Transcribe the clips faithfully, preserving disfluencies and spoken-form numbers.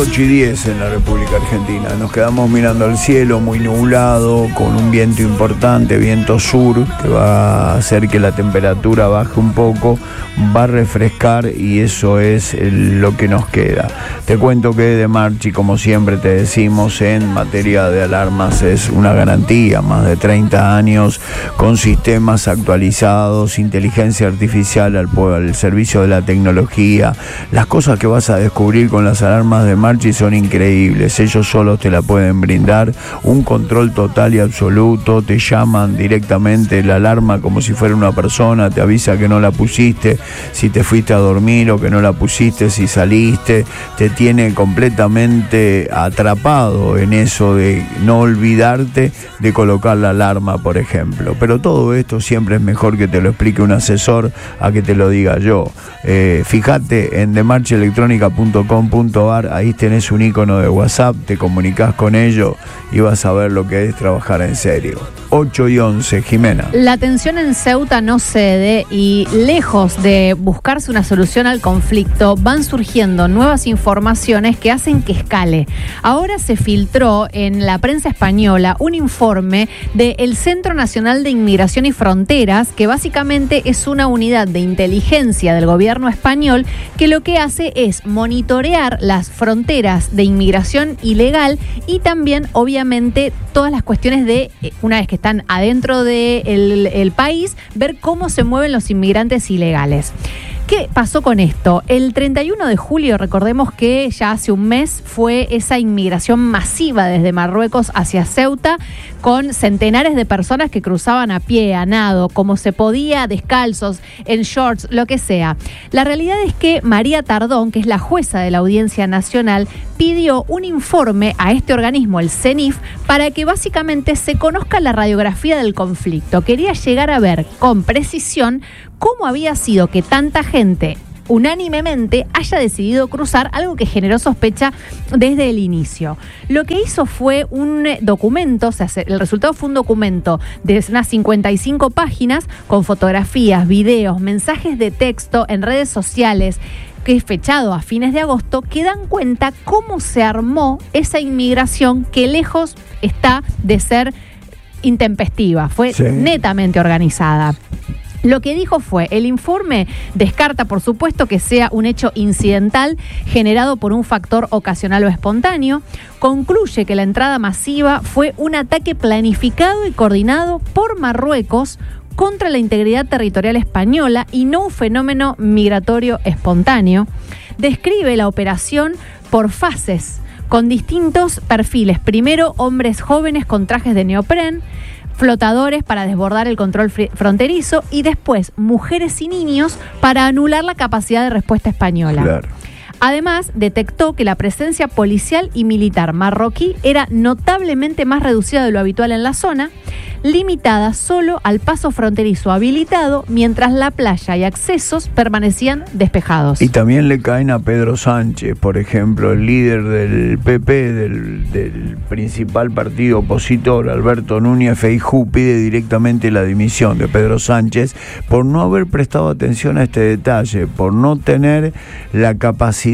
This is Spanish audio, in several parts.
ocho y diez en la República Argentina. Nos quedamos mirando al cielo muy nublado, con un viento importante, viento sur, que va a hacer que la temperatura baje un poco, va a refrescar y eso es lo que nos queda. Te cuento que Demarchi, como siempre te decimos, en materia de alarmas es una garantía, más de treinta años con sistemas actualizados, inteligencia artificial al, al servicio de la tecnología. Las cosas que vas a descubrir con las alarmas de Demarchi son increíbles, ellos solos te la pueden brindar, un control total y absoluto, te llaman directamente la alarma como si fuera una persona, te avisa que no la pusiste, si te fuiste a dormir o que no la pusiste, si saliste, te tiene completamente atrapado en eso de no olvidarte de colocar la alarma, por ejemplo. Pero todo esto siempre es mejor que te lo explique un asesor a que te lo diga yo. Eh, fíjate en demarchi electrónica punto com punto ar, ahí tenés un icono de WhatsApp, te comunicás con ellos y vas a ver lo que es trabajar en serio. ocho y once, Jimena. La tensión en Ceuta no cede y lejos de buscarse una solución al conflicto, van surgiendo nuevas informaciones que hacen que escale. Ahora se filtró en la prensa española un informe del Centro Nacional de Inmigración y Fronteras, que básicamente es una unidad de inteligencia del gobierno español que lo que hace es monitorear las fronteras de inmigración ilegal y también, obviamente, todas las cuestiones de, una vez que están adentro del el país, ver cómo se mueven los inmigrantes ilegales. ¿Qué pasó con esto? El treinta y uno de julio, recordemos que ya hace un mes fue esa inmigración masiva desde Marruecos hacia Ceuta, con centenares de personas que cruzaban a pie, a nado, como se podía, descalzos, en shorts, lo que sea. La realidad es que María Tardón, que es la jueza de la Audiencia Nacional, pidió un informe a este organismo, el CENIF, para que básicamente se conozca la radiografía del conflicto. Quería llegar a ver con precisión cómo había sido que tanta gente unánimemente haya decidido cruzar, algo que generó sospecha desde el inicio. Lo que hizo fue un documento, o sea, el resultado fue un documento de unas cincuenta y cinco páginas con fotografías, videos, mensajes de texto en redes sociales, que es fechado a fines de agosto, que dan cuenta cómo se armó esa inmigración que lejos está de ser intempestiva, fue sí. netamente organizada. Lo que dijo fue, el informe descarta, por supuesto, que sea un hecho incidental generado por un factor ocasional o espontáneo. Concluye que la entrada masiva fue un ataque planificado y coordinado por Marruecos contra la integridad territorial española y no un fenómeno migratorio espontáneo. Describe la operación por fases, con distintos perfiles. Primero, hombres jóvenes con trajes de neopren, flotadores para desbordar el control fronterizo y después mujeres y niños para anular la capacidad de respuesta española. Claro. Además, detectó que la presencia policial y militar marroquí era notablemente más reducida de lo habitual en la zona, limitada solo al paso fronterizo habilitado, mientras la playa y accesos permanecían despejados. Y también le caen a Pedro Sánchez, por ejemplo, el líder del P P, del, del principal partido opositor, Alberto Núñez Feijóo, pide directamente la dimisión de Pedro Sánchez por no haber prestado atención a este detalle, por no tener la capacidad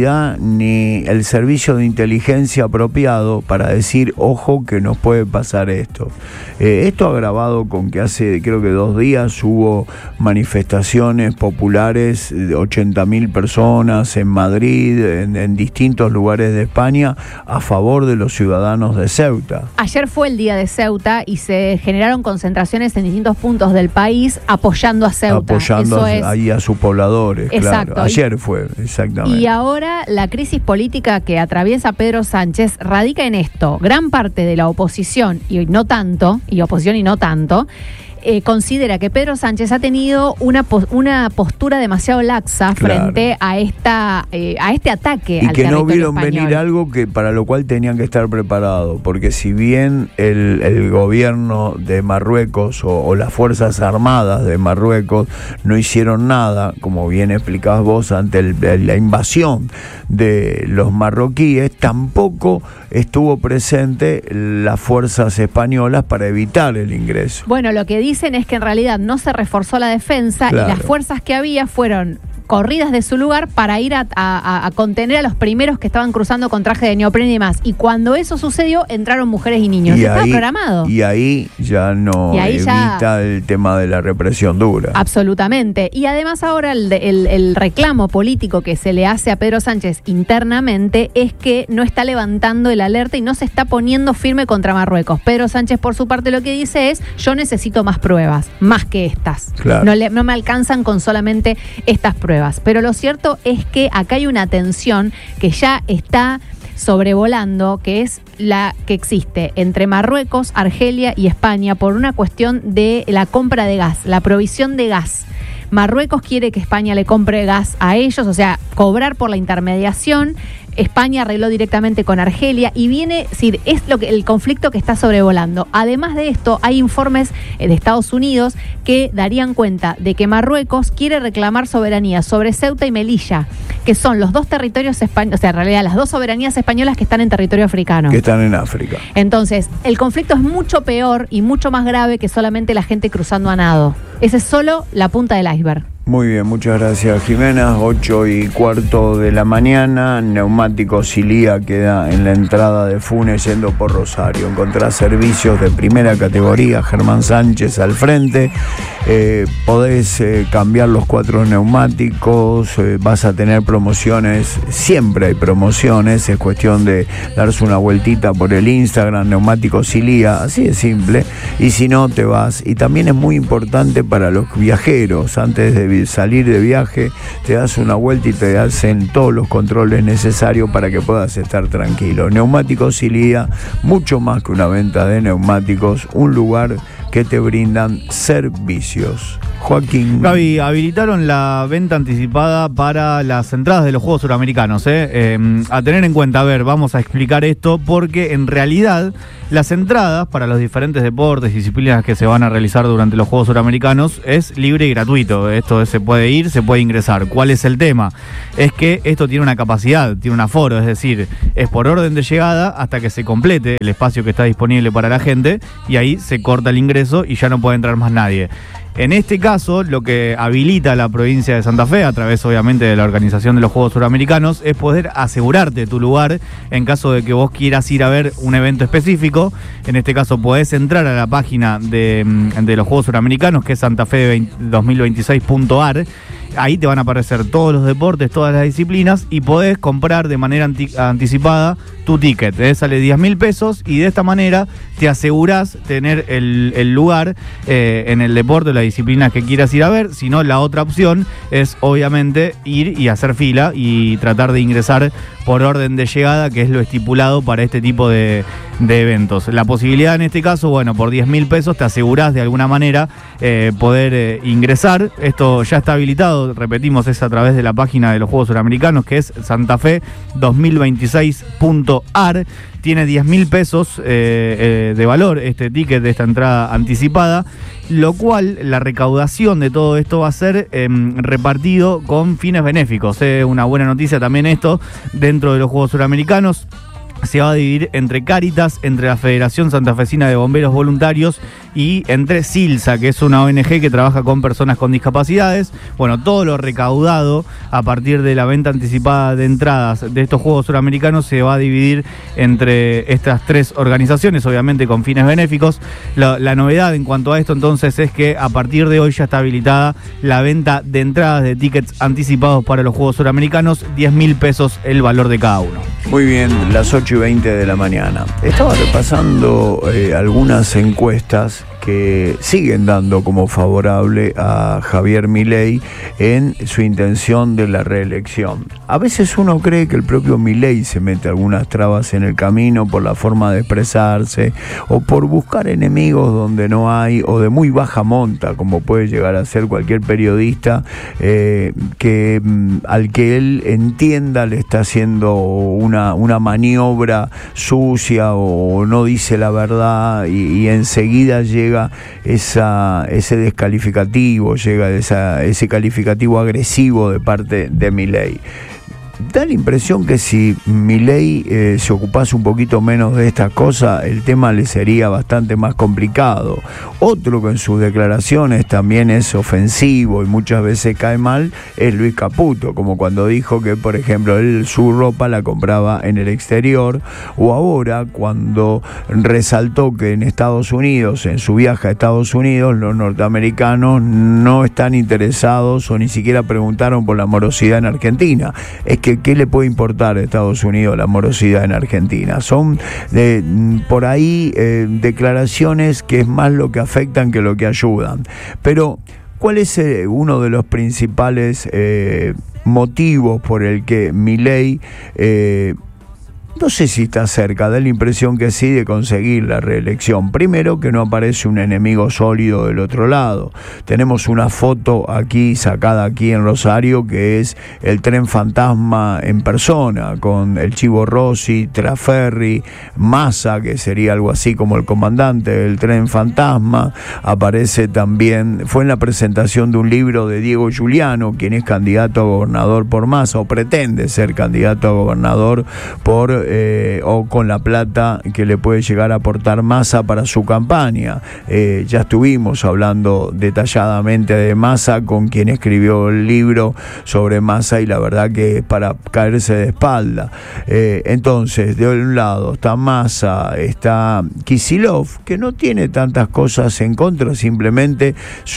ni el servicio de inteligencia apropiado para decir, ojo, que nos puede pasar esto. Eh, esto agravado con que hace, creo que dos días hubo manifestaciones populares de ochenta mil personas en Madrid, en, en distintos lugares de España, a favor de los ciudadanos de Ceuta. Ayer fue el día de Ceuta y se generaron concentraciones en distintos puntos del país apoyando a Ceuta. Apoyando Eso a, es... ahí a sus pobladores, Exacto. Claro. Ayer fue, exactamente. Y ahora la crisis política que atraviesa Pedro Sánchez radica en esto. Gran parte de la oposición, y no tanto, y oposición y no tanto, eh, considera que Pedro Sánchez ha tenido una, una postura demasiado laxa claro. frente a esta eh, a este ataque y al que territorio no vieron español. Venir algo que para lo cual tenían que estar preparados, porque si bien el, el gobierno de Marruecos o, o las Fuerzas Armadas de Marruecos no hicieron nada, como bien explicabas vos, ante el, la invasión de los marroquíes, tampoco estuvo presente las fuerzas españolas para evitar el ingreso. Bueno, lo que dicen es que en realidad no se reforzó la defensa claro. y las fuerzas que había fueron corridas de su lugar para ir a, a, a contener a los primeros que estaban cruzando con traje de neopreno y demás. Y cuando eso sucedió, entraron mujeres y niños. Y Estaba ahí, programado. Y ahí ya no y ahí evita ya, el tema de la represión dura. Absolutamente. Y además ahora el, el, el reclamo político que se le hace a Pedro Sánchez internamente es que no está levantando el alerta y no se está poniendo firme contra Marruecos. Pedro Sánchez, por su parte, lo que dice es: yo necesito más pruebas, más que estas. Claro. No, le, no me alcanzan con solamente estas pruebas. Pero lo cierto es que acá hay una tensión que ya está sobrevolando, que es la que existe entre Marruecos, Argelia y España por una cuestión de la compra de gas, la provisión de gas. Marruecos quiere que España le compre gas a ellos, o sea, cobrar por la intermediación. España arregló directamente con Argelia y viene, es decir, es lo que, el conflicto que está sobrevolando. Además de esto, hay informes de Estados Unidos que darían cuenta de que Marruecos quiere reclamar soberanía sobre Ceuta y Melilla, que son los dos territorios españoles, o sea, en realidad las dos soberanías españolas que están en territorio africano. Que están en África. Entonces, el conflicto es mucho peor y mucho más grave que solamente la gente cruzando a nado. Esa es solo la punta del iceberg. Muy bien, muchas gracias, Jimena. Ocho y cuarto de la mañana, Neumático Silía queda en la entrada de Funes yendo por Rosario. Encontrás servicios de primera categoría, Germán Sánchez al frente. Eh, podés eh, cambiar los cuatro neumáticos, eh, vas a tener promociones, siempre hay promociones, es cuestión de darse una vueltita por el Instagram, Neumático Silía, así de simple. Y si no, te vas. Y también es muy importante para los viajeros, antes de salir de viaje, te das una vuelta y te hacen todos los controles necesarios para que puedas estar tranquilo. Neumáticos Silía, mucho más que una venta de neumáticos, un lugar que te brindan servicios. Joaquín. Gaby, habilitaron la venta anticipada para las entradas de los Juegos Suramericanos. ¿eh? Eh, a tener en cuenta, a ver, vamos a explicar esto, porque en realidad las entradas para los diferentes deportes y disciplinas que se van a realizar durante los Juegos Suramericanos es libre y gratuito. Esto se puede ir, se puede ingresar. ¿Cuál es el tema? Es que esto tiene una capacidad, tiene un aforo, es decir, es por orden de llegada hasta que se complete el espacio que está disponible para la gente y ahí se corta el ingreso y ya no puede entrar más nadie. En este caso, lo que habilita la provincia de Santa Fe, a través obviamente de la organización de los Juegos Suramericanos, es poder asegurarte tu lugar en caso de que vos quieras ir a ver un evento específico. En este caso podés entrar a la página de, de los Juegos Suramericanos, que es santafe dos mil veintiséis punto a r. Ahí te van a aparecer todos los deportes, todas las disciplinas y podés comprar de manera anti- anticipada tu ticket. ¿eh? Sale diez mil pesos y de esta manera te asegurás tener el, el lugar eh, en el deporte o la disciplina que quieras ir a ver. Si no, la otra opción es obviamente ir y hacer fila y tratar de ingresar por orden de llegada, que es lo estipulado para este tipo de, de eventos. La posibilidad en este caso, bueno, por diez mil pesos te asegurás de alguna manera eh, poder eh, ingresar. Esto ya está habilitado, repetimos, es a través de la página de los Juegos Suramericanos, que es santafe dos mil veintiséis punto a r. Tiene diez mil pesos eh, eh, de valor este ticket de esta entrada anticipada, lo cual la recaudación de todo esto va a ser eh, repartido con fines benéficos. Es eh, una buena noticia también esto dentro de los Juegos Suramericanos. Se va a dividir entre Cáritas, entre la Federación Santafesina de Bomberos Voluntarios y entre SILSA, que es una O N G que trabaja con personas con discapacidades. Bueno, todo lo recaudado a partir de la venta anticipada de entradas de estos Juegos Suramericanos se va a dividir entre estas tres organizaciones, obviamente con fines benéficos. La, la novedad en cuanto a esto entonces es que a partir de hoy ya está habilitada la venta de entradas de tickets anticipados para los Juegos Suramericanos, diez mil pesos el valor de cada uno. Muy bien, las ocho y veinte de la mañana. Estaba repasando eh, algunas encuestas que siguen dando como favorable a Javier Milei en su intención de la reelección. A veces uno cree que el propio Milei se mete algunas trabas en el camino por la forma de expresarse o por buscar enemigos donde no hay, o de muy baja monta, como puede llegar a ser cualquier periodista eh, que al que él entienda le está haciendo una, una maniobra sucia o no dice la verdad y, y enseguida llega Esa, ese descalificativo, llega esa, ese calificativo agresivo de parte de Milei. da la impresión que si Milei eh, se ocupase un poquito menos de estas cosas, el tema le sería bastante más complicado. Otro que en sus declaraciones también es ofensivo y muchas veces cae mal es Luis Caputo, como cuando dijo que, por ejemplo, él su ropa la compraba en el exterior, o ahora cuando resaltó que en Estados Unidos, en su viaje a Estados Unidos, los norteamericanos no están interesados o ni siquiera preguntaron por la morosidad en Argentina. Es que ¿qué le puede importar a Estados Unidos la morosidad en Argentina? Son de, por ahí eh, declaraciones que es más lo que afectan que lo que ayudan. Pero ¿cuál es eh, uno de los principales eh, motivos por el que Milei eh, no sé si está cerca, da la impresión que sí, de conseguir la reelección? Primero, que no aparece un enemigo sólido del otro lado. Tenemos una foto aquí, sacada aquí en Rosario, que es el tren fantasma en persona, con el Chivo Rossi, Traferri, Massa, que sería algo así como el comandante del tren fantasma. Aparece también, fue en la presentación de un libro de Diego Giuliano, quien es candidato a gobernador por Massa, o pretende ser candidato a gobernador por Eh, o con la plata que le puede llegar a aportar Massa para su campaña. Eh, ya estuvimos hablando detalladamente de Massa con quien escribió el libro sobre Massa, y la verdad que es para caerse de espalda. Eh, entonces, de un lado está Massa, está Kicillof, que no tiene tantas cosas en contra, simplemente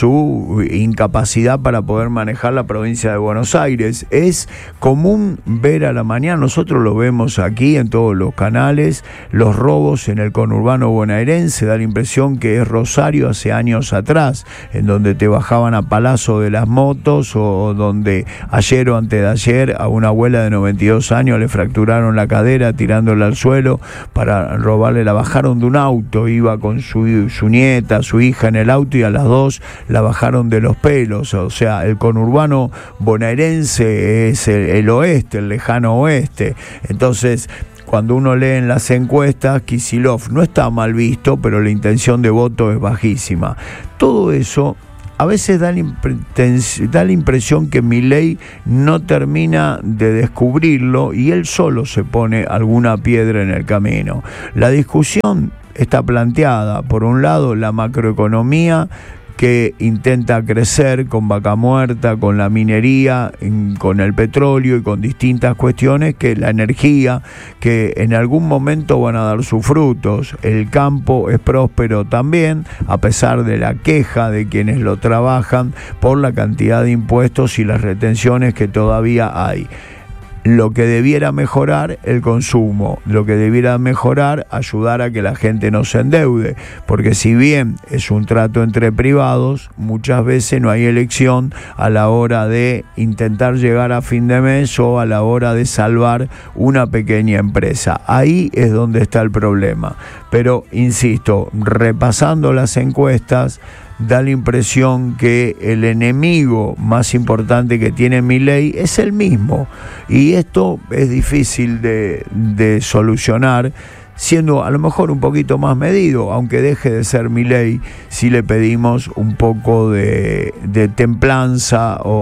su incapacidad para poder manejar la provincia de Buenos Aires. Es común ver a la mañana, nosotros lo vemos aquí en todos los canales, los robos en el conurbano bonaerense. Da la impresión que es Rosario hace años atrás, en donde te bajaban a palazo de las motos, o donde ayer o antes de ayer a una abuela de noventa y dos años le fracturaron la cadera tirándola al suelo para robarle. La bajaron de un auto, iba con su, su nieta, su hija en el auto, y a las dos la bajaron de los pelos. O sea, el conurbano bonaerense es el, el oeste, el lejano oeste. Entonces, cuando uno lee en las encuestas, Kicillof no está mal visto, pero la intención de voto es bajísima. Todo eso a veces da la, impre- da la impresión que Milei no termina de descubrirlo, y él solo se pone alguna piedra en el camino. La discusión está planteada, por un lado, la macroeconomía, que intenta crecer con Vaca Muerta, con la minería, con el petróleo y con distintas cuestiones, que la energía, que en algún momento van a dar sus frutos. El campo es próspero también, a pesar de la queja de quienes lo trabajan por la cantidad de impuestos y las retenciones que todavía hay. Lo que debiera mejorar, el consumo. Lo que debiera mejorar, ayudar a que la gente no se endeude. Porque si bien es un trato entre privados, muchas veces no hay elección a la hora de intentar llegar a fin de mes o a la hora de salvar una pequeña empresa. Ahí es donde está el problema. Pero, insisto, repasando las encuestas, da la impresión que el enemigo más importante que tiene Milei es el mismo, y esto es difícil de, de solucionar, siendo a lo mejor un poquito más medido, aunque deje de ser Milei, si le pedimos un poco de, de templanza o,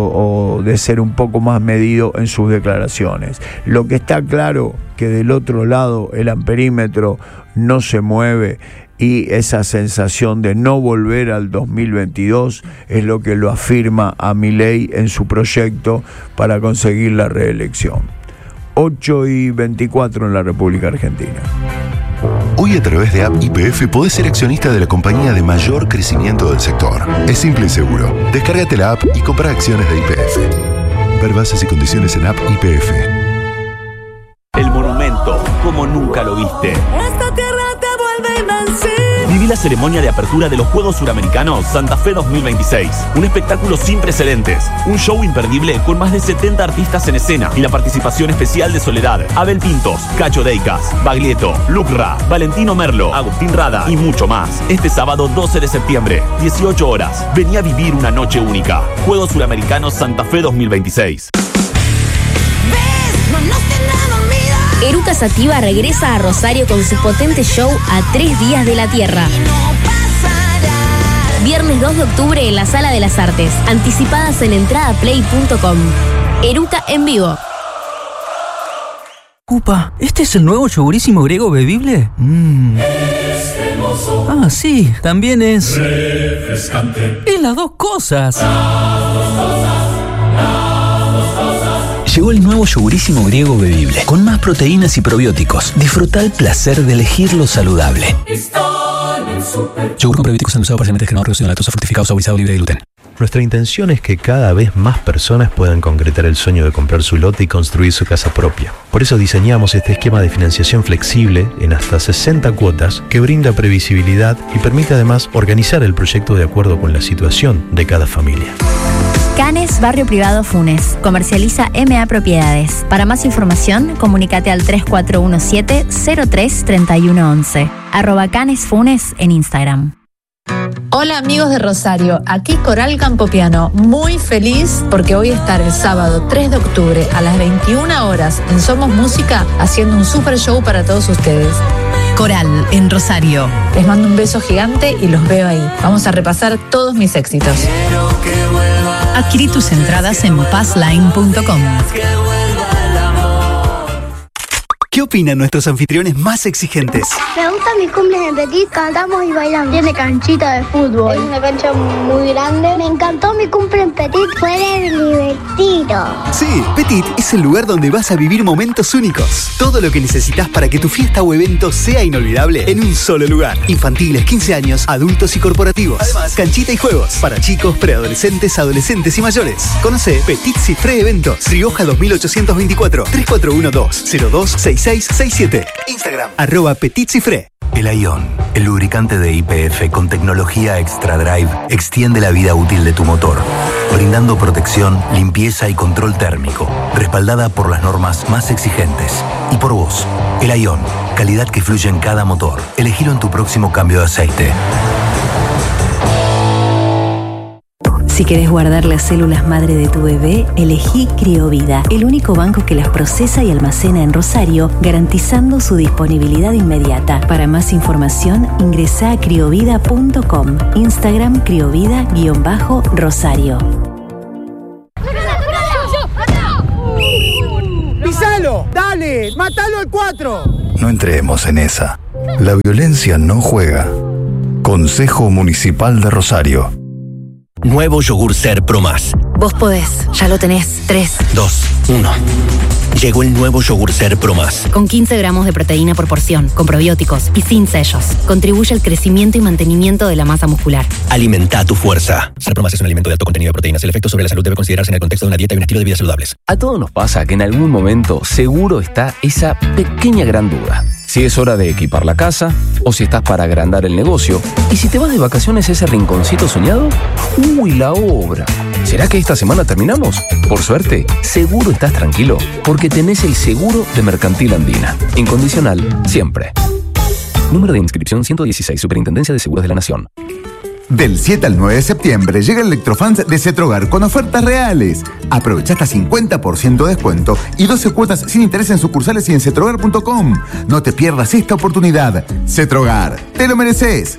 o, o de ser un poco más medido en sus declaraciones. Lo que está claro, que del otro lado el amperímetro no se mueve, y esa sensación de no volver al dos mil veintidós es lo que lo afirma a Milei en su proyecto para conseguir la reelección. ocho y veinticuatro en la República Argentina. Hoy, a través de App Y P F, podés ser accionista de la compañía de mayor crecimiento del sector. Es simple y seguro. Descárgate la app y compra acciones de Y P F. Ver bases y condiciones en App Y P F. El monumento, como nunca lo viste. Esta tierra te vuelve invencible. Viví la ceremonia de apertura de los Juegos Suramericanos Santa Fe dos mil veintiséis. Un espectáculo sin precedentes. Un show imperdible con más de setenta artistas en escena y la participación especial de Soledad, Abel Pintos, Cacho Deicas, Baglietto, Lucra, Valentino Merlo, Agustín Rada y mucho más. Este sábado doce de septiembre, dieciocho horas. Vení a vivir una noche única. Juegos Suramericanos Santa Fe dos mil veintiséis. Eruca Sativa regresa a Rosario con su potente show A Tres Días de la Tierra. Viernes dos de octubre en la Sala de las Artes. Anticipadas en entrada play punto com. Eruca en vivo. Upa, ¿este es el nuevo yogurísimo griego bebible? Mmm. Ah, sí, también es refrescante. Es las dos cosas. Las dos cosas, las dos cosas. Llegó el nuevo yogurísimo griego bebible, con más proteínas y probióticos. Disfruta el placer de elegir lo saludable. Yogur con probióticos endulzado parcialmente descremado, reducido en lactosa, fructificado, saborizado, libre de gluten. Nuestra intención es que cada vez más personas puedan concretar el sueño de comprar su lote y construir su casa propia. Por eso diseñamos este esquema de financiación flexible en hasta sesenta cuotas que brinda previsibilidad y permite además organizar el proyecto de acuerdo con la situación de cada familia. Canes Barrio Privado Funes. Comercializa M A Propiedades. Para más información, comunícate al tres cuatro uno siete, cero tres, tres uno once. Arroba Canes Funes en Instagram. Hola amigos de Rosario, aquí Coral Campopiano, muy feliz porque voy a estar el sábado tres de octubre a las veintiuna horas en Somos Música haciendo un super show para todos ustedes. Coral en Rosario. Les mando un beso gigante y los veo ahí. Vamos a repasar todos mis éxitos. Adquirí tus entradas en passline punto com. ¿Qué opinan nuestros anfitriones más exigentes? Me gusta mi cumple en Petit, cantamos y bailamos. Tiene canchita de fútbol. Es una cancha muy grande. Me encantó mi cumple en Petit, fue divertido. Sí, Petit es el lugar donde vas a vivir momentos únicos. Todo lo que necesitas para que tu fiesta o evento sea inolvidable en un solo lugar. Infantiles, quince años, adultos y corporativos. Además, canchita y juegos para chicos, preadolescentes, adolescentes y mayores. Conoce Petit Cifré Eventos, Rioja dos mil ochocientos veinticuatro, tres cuatro uno dos, cero dos seis seis seis siete. Instagram, arroba Petit Cifré. El Ion, el lubricante de Y P F con tecnología Extra Drive, extiende la vida útil de tu motor, brindando protección, limpieza y control térmico, respaldada por las normas más exigentes. Y por vos, el Ion, calidad que fluye en cada motor. Elegilo en tu próximo cambio de aceite. Si querés guardar las células madre de tu bebé, elegí Criovida, el único banco que las procesa y almacena en Rosario, garantizando su disponibilidad inmediata. Para más información, ingresá a criovida punto com. Instagram criovida-rosario. ¡Pisalo! ¡Dale! ¡Mátalo al cuatro! No entremos en esa. La violencia no juega. Consejo Municipal de Rosario. Nuevo yogur Ser Pro Más. Vos podés, ya lo tenés. tres, dos, uno. Llegó el nuevo yogur Ser Pro Más. Con quince gramos de proteína por porción, con probióticos y sin sellos. Contribuye al crecimiento y mantenimiento de la masa muscular. Alimenta tu fuerza. Ser Pro Más es un alimento de alto contenido de proteínas. El efecto sobre la salud debe considerarse en el contexto de una dieta y un estilo de vida saludables. A todos nos pasa que en algún momento seguro está esa pequeña gran duda. Si es hora de equipar la casa, o si estás para agrandar el negocio, y si te vas de vacaciones a ese rinconcito soñado, ¡uy, la obra! ¿Será que esta semana terminamos? Por suerte, seguro estás tranquilo, porque tenés el seguro de Mercantil Andina. Incondicional, siempre. Número de inscripción ciento dieciséis, Superintendencia de Seguros de la Nación. Del siete al nueve de septiembre llega el Electrofans de Cetrogar con ofertas reales. Aprovecha hasta cincuenta por ciento de descuento y doce cuotas sin interés en sucursales y en cetrogar punto com. No te pierdas esta oportunidad. Cetrogar, te lo mereces.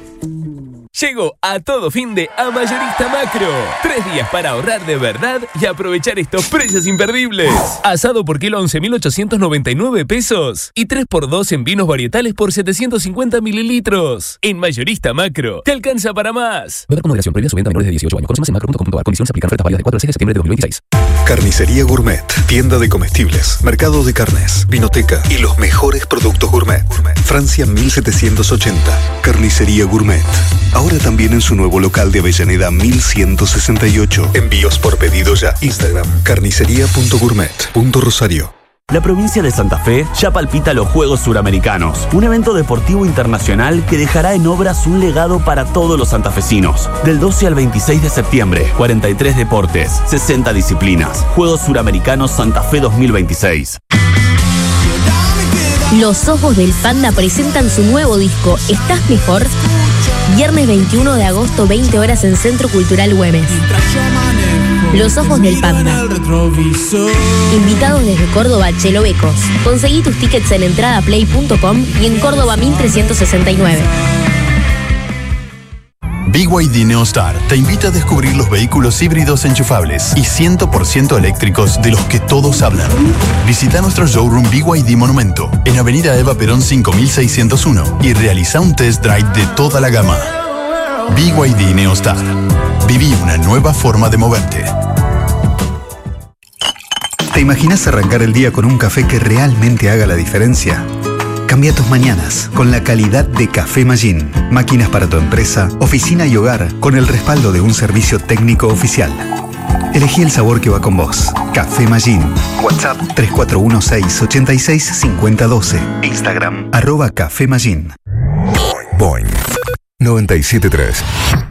Llegó a todo fin de a Mayorista Macro. Tres días para ahorrar de verdad y aprovechar estos precios imperdibles. Asado por kilo once mil ochocientos noventa y nueve pesos. Y tres por dos en vinos varietales por setecientos cincuenta mililitros. En Mayorista Macro, te alcanza para más. Beber con moderación, prohibida su venta a menores de dieciocho años. Conoce más en macro punto com punto a r. Condiciones aplican. Ofertas válidas de cuatro al seis de septiembre de dos mil veintiséis. Carnicería Gourmet, tienda de comestibles, mercado de carnes, vinoteca y los mejores productos gourmet. Francia mil setecientos ochenta. Carnicería Gourmet. Ahora también en su nuevo local de Avellaneda mil ciento sesenta y ocho. Envíos por pedido ya. Instagram, carnicería punto gourmet punto rosario. La provincia de Santa Fe ya palpita los Juegos Suramericanos, un evento deportivo internacional que dejará en obras un legado para todos los santafesinos. Del doce al veintiséis de septiembre, cuarenta y tres deportes, sesenta disciplinas. Juegos Suramericanos Santa Fe dos mil veintiséis. Los Ojos del Panda presentan su nuevo disco ¿Estás mejor? Viernes veintiuno de agosto, veinte horas en Centro Cultural Güemes. Los Ojos del Panda. Invitados desde Córdoba, Chelo Becos. Conseguí tus tickets en entrada play punto com y en Córdoba mil trescientos sesenta y nueve. B Y D Neostar te invita a descubrir los vehículos híbridos enchufables y cien por ciento eléctricos de los que todos hablan. Visita nuestro showroom B Y D Monumento en Avenida Eva Perón cinco mil seiscientos uno y realiza un test drive de toda la gama. B Y D Neostar. Viví una nueva forma de moverte. ¿Te imaginas arrancar el día con un café que realmente haga la diferencia? Cambia tus mañanas con la calidad de Café Magín. Máquinas para tu empresa, oficina y hogar con el respaldo de un servicio técnico oficial. Elegí el sabor que va con vos. Café Magín. WhatsApp tres cuatro uno seis, ocho seis cinco cero uno dos. Instagram arroba Café Magín. Boing noventa y siete punto tres.